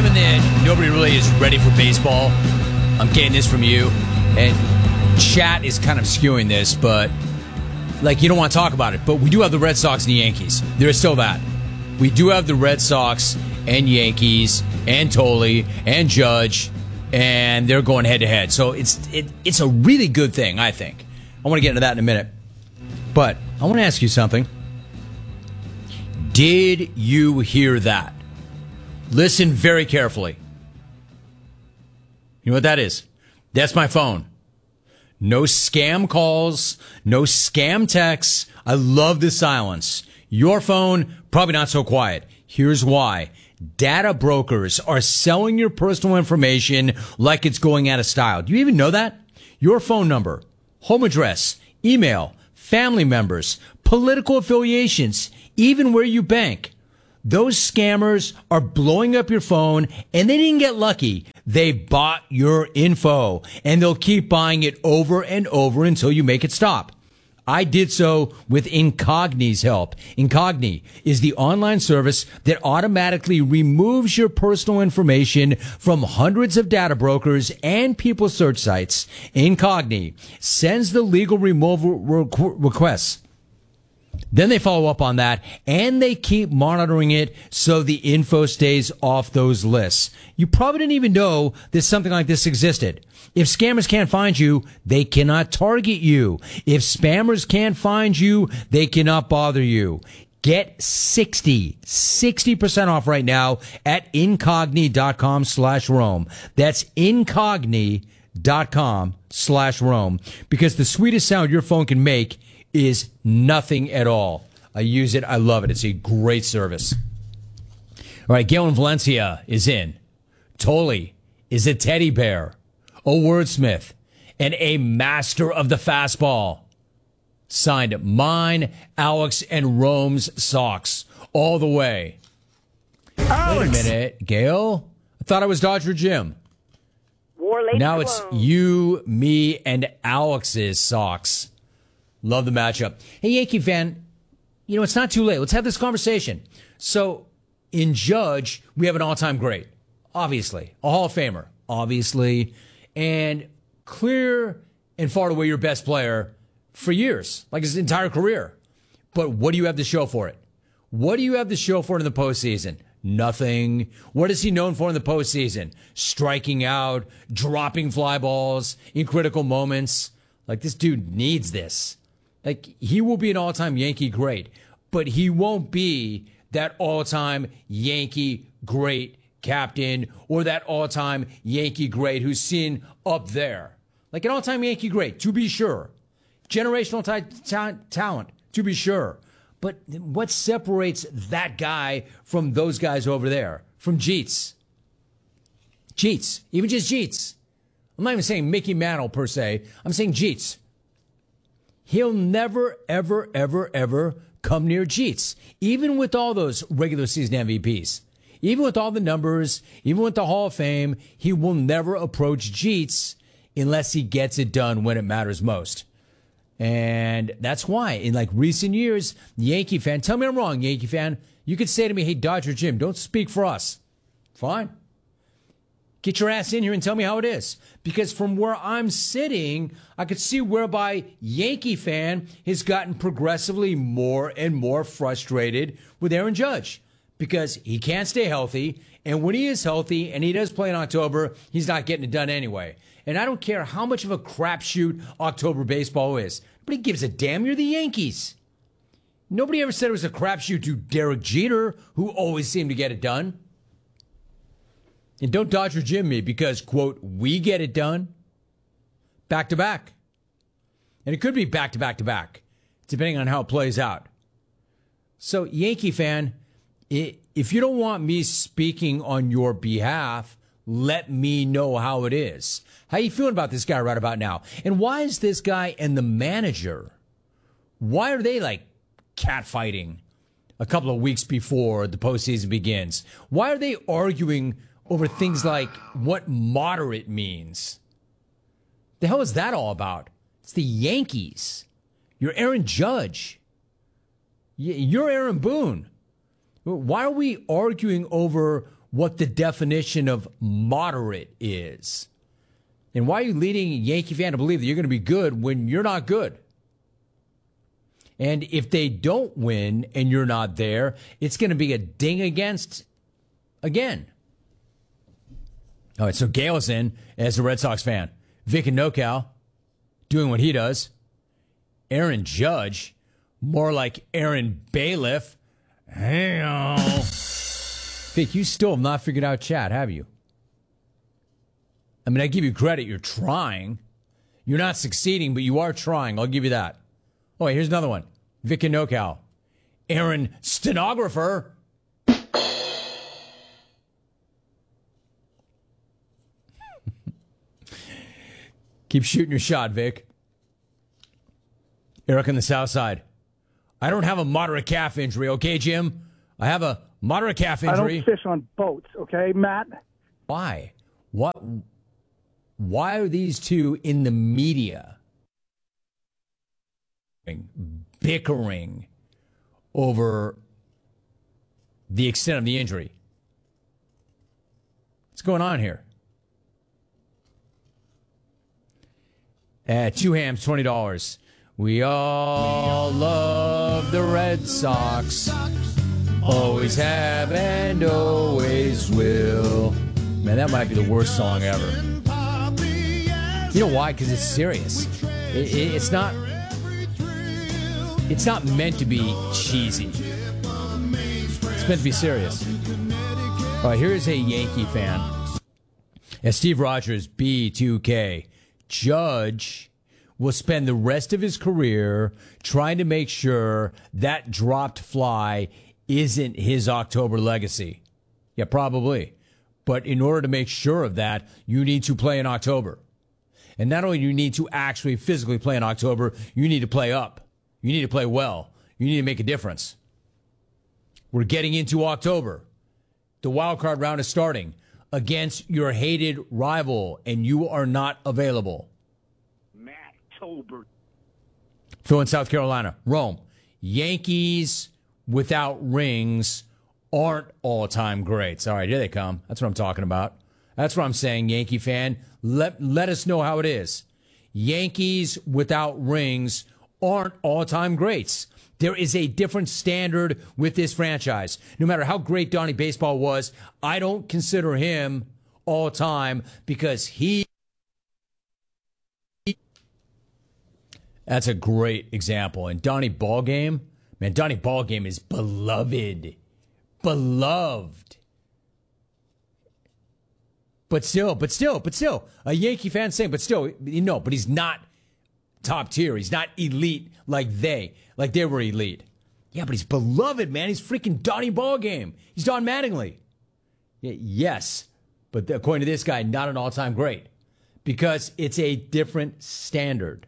given that nobody really is ready for baseball, I'm getting this from you, and chat is kind of skewing this, but you don't want to talk about it. But we do have the Red Sox and the Yankees. There is still that. We do have the Red Sox and Yankees and Tolley and Judge, and they're going head-to-head. So it's a really good thing, I think. I want to get into that in a minute. But I want to ask you something. Did you hear that? Listen very carefully. You know what that is? That's my phone. No scam calls, no scam texts. I love the silence. Your phone, probably not so quiet. Here's why. Data brokers are selling your personal information like it's going out of style. Do you even know that? Your phone number, home address, email, family members, political affiliations, even where you bank. Those scammers are blowing up your phone, and they didn't get lucky. They bought your info, and they'll keep buying it over and over until you make it stop. I did so with Incogni's help. Incogni is the online service that automatically removes your personal information from hundreds of data brokers and people search sites. Incogni sends the legal removal requests. Then they follow up on that, and they keep monitoring it so the info stays off those lists. You probably didn't even know that something like this existed. If scammers can't find you, they cannot target you. If spammers can't find you, they cannot bother you. Get 60% off right now at incogni.com/Rome. That's incogni.com/Rome. Because the sweetest sound your phone can make is nothing at all. I use it. I love it. It's a great service. All right, Galen Valencia is in. Tolley is a teddy bear, a wordsmith, and a master of the fastball. Signed mine, Alex, and Rome's socks all the way. Alex. Wait a minute, Gail. I thought I was Dodger Jim. Now it's you, me, and Alex's socks. Love the matchup. Hey, Yankee fan, it's not too late. Let's have this conversation. So, in Judge, we have an all-time great, obviously. A Hall of Famer, obviously. And clear and far away your best player for years, like his entire career. But what do you have to show for it? What do you have to show for it in the postseason? Nothing. What is he known for in the postseason? Striking out, dropping fly balls in critical moments. This dude needs this. He will be an all-time Yankee great, but he won't be that all-time Yankee great captain or that all-time Yankee great who's seen up there. An all-time Yankee great, to be sure. Generational talent, to be sure. But what separates that guy from those guys over there? From Jeets. Jeets. Even just Jeets. I'm not even saying Mickey Mantle, per se. I'm saying Jeets. He'll never, ever, ever, ever come near Jeets. Even with all those regular season MVPs. Even with all the numbers, even with the Hall of Fame, he will never approach Jeets unless he gets it done when it matters most. And that's why, in recent years, Yankee fan, tell me I'm wrong, Yankee fan, you could say to me, hey, Dodger Jim, don't speak for us. Fine. Get your ass in here and tell me how it is. Because from where I'm sitting, I could see whereby Yankee fan has gotten progressively more and more frustrated with Aaron Judge. Because he can't stay healthy, and when he is healthy, and he does play in October, he's not getting it done anyway. And I don't care how much of a crapshoot October baseball is. Nobody gives a damn. You're the Yankees. Nobody ever said it was a crapshoot to Derek Jeter, who always seemed to get it done. And don't Dodger Jim me because, quote, we get it done back to back. And it could be back to back to back, depending on how it plays out. So, Yankee fan, if you don't want me speaking on your behalf, let me know how it is. How you feeling about this guy right about now? And why is this guy and the manager, why are they catfighting a couple of weeks before the postseason begins? Why are they arguing over things like what moderate means? The hell is that all about? It's the Yankees. You're Aaron Judge. You're Aaron Boone. Why are we arguing over what the definition of moderate is. And why are you leading a Yankee fan to believe that you're going to be good when you're not good? And if they don't win and you're not there, it's going to be a ding against again. All right, so Gale's in as a Red Sox fan. Vic and NoCal doing what he does. Aaron Judge, more like Aaron Bailiff. Hey, Vic, you still have not figured out chat, have you? I mean, I give you credit. You're trying. You're not succeeding, but you are trying. I'll give you that. Oh, wait, here's another one. Vic and NoCal. Aaron Stenographer. Keep shooting your shot, Vic. Eric on the South Side. I don't have a moderate calf injury, okay, Jim? I have a moderate calf injury. I don't fish on boats, okay, Matt? Why? What? Why are these two in the media bickering over the extent of the injury? What's going on here? At two hams, $20. We all love the Red Sox. Always have and always will. Man, that might be the worst song ever. You know why? Because it's serious. It's not. It's not meant to be cheesy. It's meant to be serious. All right, here is a Yankee fan. As Steve Rogers, B2K. Judge will spend the rest of his career trying to make sure that dropped fly isn't his October legacy. Yeah, probably. But in order to make sure of that, you need to play in October. And not only do you need to actually physically play in October, you need to play up. You need to play well. You need to make a difference. We're getting into October. The wild card round is starting against your hated rival, and you are not available. Matt Tolbert. Phil in South Carolina. Rome. Yankees without rings aren't all-time greats. All right, here they come. That's what I'm talking about. That's what I'm saying, Yankee fan. Let us know how it is. Yankees without rings aren't all-time greats. There is a different standard with this franchise. No matter how great Donnie Baseball was, I don't consider him all-time because he... That's a great example. And Donnie Ballgame, man, Donnie Ballgame is beloved. Beloved. But still, a Yankee fan saying, but he's not top tier. He's not elite like they were elite. Yeah, but he's beloved, man. He's freaking Donnie Ballgame. He's Don Mattingly. Yes, but according to this guy, not an all-time great because it's a different standard.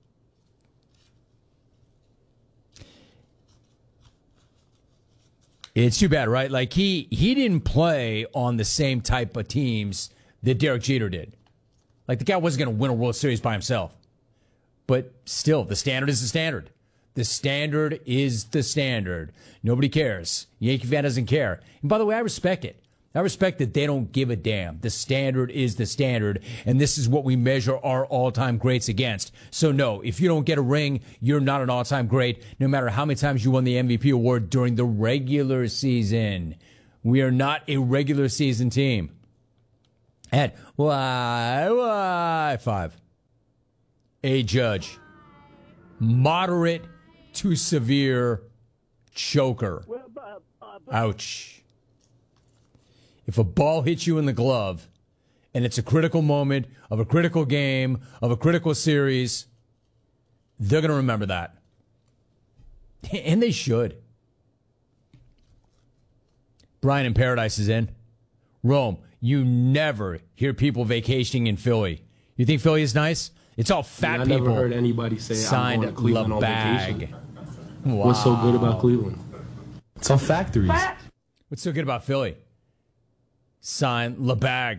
It's too bad, right? Like he didn't play on the same type of teams that Derek Jeter did. Like the guy wasn't going to win a World Series by himself. But still, the standard is the standard. The standard is the standard. Nobody cares. Yankee fan doesn't care. And by the way, I respect it. I respect that they don't give a damn. The standard is the standard, and this is what we measure our all-time greats against. So no, if you don't get a ring, you're not an all-time great, no matter how many times you won the MVP award during the regular season. We are not a regular season team. And why 5. A Judge. Moderate to severe choker. Ouch. If a ball hits you in the glove and it's a critical moment of a critical game, of a critical series, they're going to remember that. And they should. Brian in Paradise is in. Rome, you never hear people vacationing in Philly. You think Philly is nice? It's all fat people. I never heard anybody say I'm going to Cleveland on vacation. Wow. What's so good about Cleveland? It's all factories. What's so good about Philly? Sign LeBag.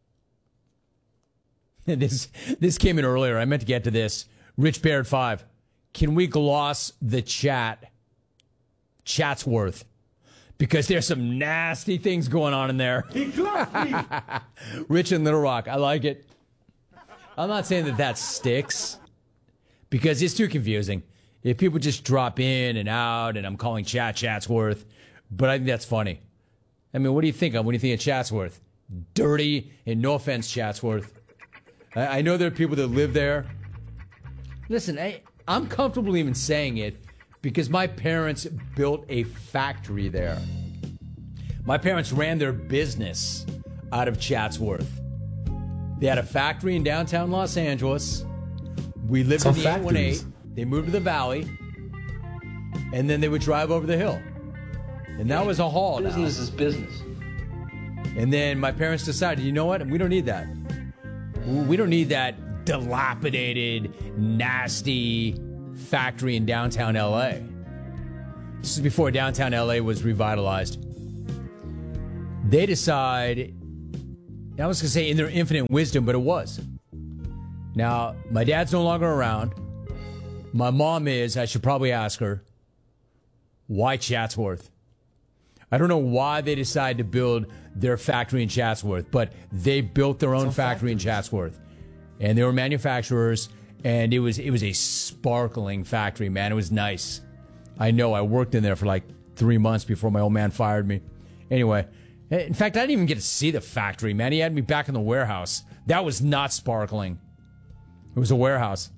This came in earlier. I meant to get to this. Rich Baird 5. Can we gloss the chat? Chatsworth. because there's some nasty things going on in there. Rich in Little Rock. I like it. I'm not saying that sticks because it's too confusing. If people just drop in and out and I'm calling Chatsworth, but I think that's funny. I mean, what do you think of when you think of Chatsworth? Dirty, and no offense, Chatsworth. I know there are people that live there. Listen, I'm comfortable even saying it because my parents built a factory there. My parents ran their business out of Chatsworth. They had a factory in downtown Los Angeles. We lived in the 818. They moved to the valley. And then they would drive over the hill. And that was a haul. Business is business. And then my parents decided, you know what? We don't need that. We don't need that dilapidated, nasty factory in downtown LA. This is before downtown LA was revitalized. They decide, I was going to say in their infinite wisdom, but it was. Now, my dad's no longer around. My mom is. I should probably ask her, why Chatsworth? I don't know why they decided to build their factory in Chatsworth, but they built their own factory in Chatsworth. And they were manufacturers, and it was a sparkling factory, man. It was nice. I know. I worked in there for like 3 months before my old man fired me. Anyway, in fact, I didn't even get to see the factory, man. He had me back in the warehouse. That was not sparkling. It was a warehouse.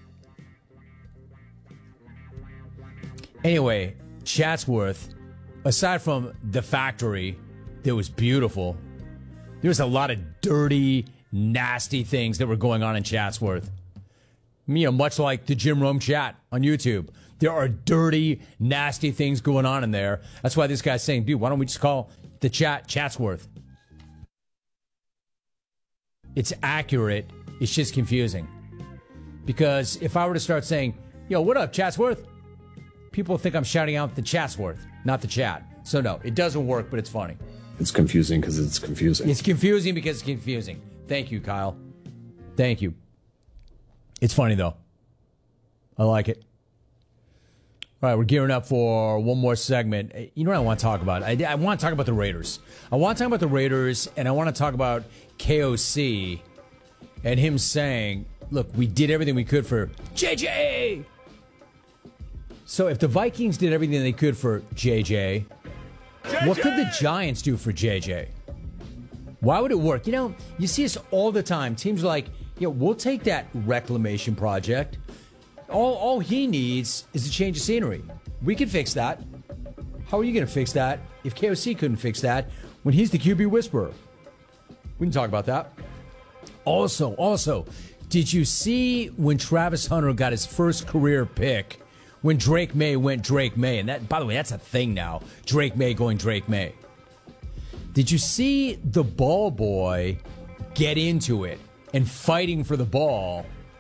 Anyway, Chatsworth, aside from the factory that was beautiful, there was a lot of dirty, nasty things that were going on in Chatsworth. Much like the Jim Rome chat on YouTube. There are dirty, nasty things going on in there. That's why this guy's saying, dude, why don't we just call the chat Chatsworth? It's accurate. It's just confusing. Because if I were to start saying, yo, what up, Chatsworth? People think I'm shouting out the Chatsworth, not the chat. So no, it doesn't work, but it's funny. It's confusing because it's confusing. It's confusing because it's confusing. Thank you, Kyle. Thank you. It's funny, though. I like it. All right, we're gearing up for one more segment. You know what I want to talk about? I want to talk about the Raiders. I want to talk about the Raiders, and I want to talk about KOC and him saying, look, we did everything we could for JJ. So if the Vikings did everything they could for JJ, what could the Giants do for JJ? Why would it work? You see this all the time. Teams are like, we'll take that reclamation project. All he needs is a change of scenery. We can fix that. How are you going to fix that if KOC couldn't fix that when he's the QB whisperer? We can talk about that. Also, did you see when Travis Hunter got his first career pick, when Drake May went Drake May? And that, by the way, that's a thing now. Drake May going Drake May. Did you see the ball boy get into it and fighting for the ball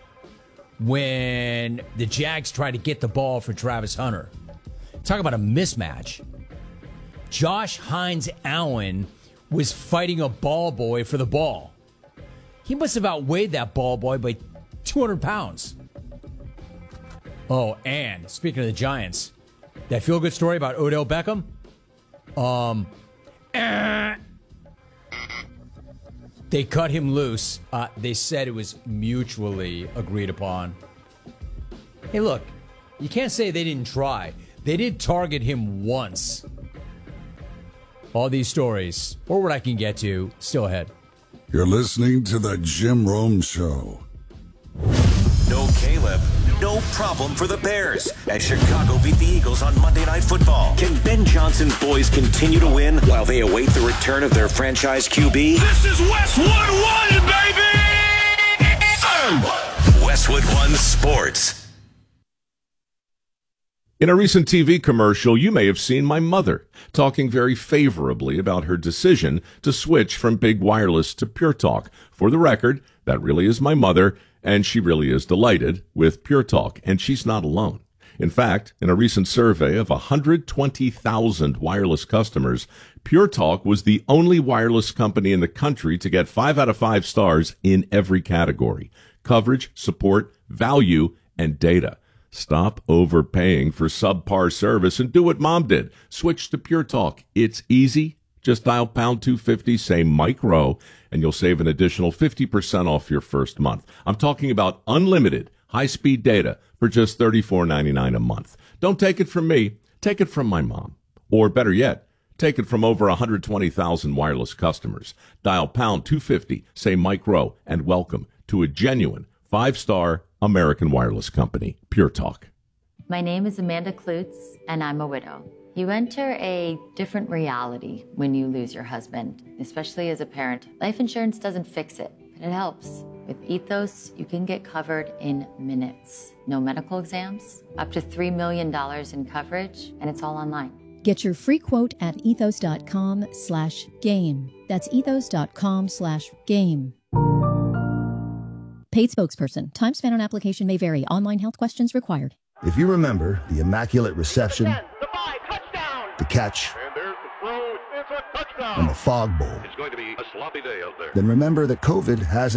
when the Jags tried to get the ball for Travis Hunter? Talk about a mismatch. Josh Hines Allen was fighting a ball boy for the ball. He must have outweighed that ball boy by 200 pounds. Oh, and speaking of the Giants, that feel-good story about Odell Beckham? They cut him loose. They said it was mutually agreed upon. Hey, look, you can't say they didn't try. They did target him once. All these stories, or what I can get to, still ahead. You're listening to the Jim Rome Show. No Caleb, no problem for the Bears as Chicago beat the Eagles on Monday Night Football. Can Ben Johnson's boys continue to win while they await the return of their franchise QB? This is Westwood One, baby! Westwood One Sports. In a recent TV commercial, you may have seen my mother talking very favorably about her decision to switch from Big Wireless to Pure Talk. For the record, that really is my mother, and she really is delighted with Pure Talk, and she's not alone. In fact, in a recent survey of 120,000 wireless customers, Pure Talk was the only wireless company in the country to get 5 out of 5 stars in every category: coverage, support, value, and data. Stop overpaying for subpar service and do what Mom did. Switch to Pure Talk. It's easy. Just dial pound 250, say Mike Rowe, and you'll save an additional 50% off your first month. I'm talking about unlimited high-speed data for just $34.99 a month. Don't take it from me. Take it from my mom. Or better yet, take it from over 120,000 wireless customers. Dial pound 250, say Mike Rowe, and welcome to a genuine 5-star American wireless company, Pure Talk. My name is Amanda Klutz, and I'm a widow. You enter a different reality when you lose your husband, especially as a parent. Life insurance doesn't fix it, but it helps. With Ethos, you can get covered in minutes. No medical exams, up to $3 million in coverage, and it's all online. Get your free quote at ethos.com/game. That's ethos.com/game. Paid spokesperson. Time spent on application may vary. Online health questions required. If you remember the immaculate reception, the catch, and the fog bowl, It's going to be a sloppy day out there. then remember that COVID hasn't